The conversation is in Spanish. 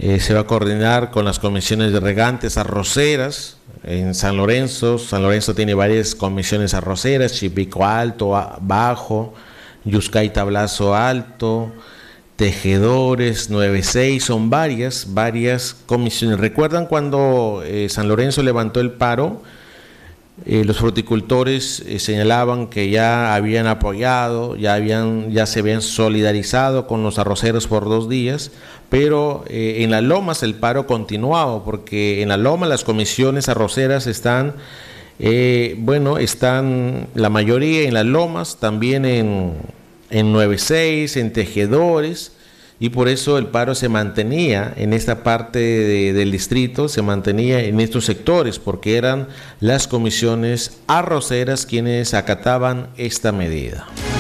Se va a coordinar con las comisiones de regantes arroceras en San Lorenzo. San Lorenzo tiene varias comisiones arroceras: Chipico Alto, Bajo, Yuscay Tablazo Alto, Tejedores, 96, son varias comisiones. ¿Recuerdan cuando San Lorenzo levantó el paro? Los fruticultores señalaban que ya habían apoyado, ya se habían solidarizado con los arroceros por 2 días, pero en las lomas el paro continuaba, porque en la loma las comisiones arroceras están, están la mayoría en las lomas, también en 96, en Tejedores, y por eso el paro se mantenía en esta parte del distrito, se mantenía en estos sectores, porque eran las comisiones arroceras quienes acataban esta medida.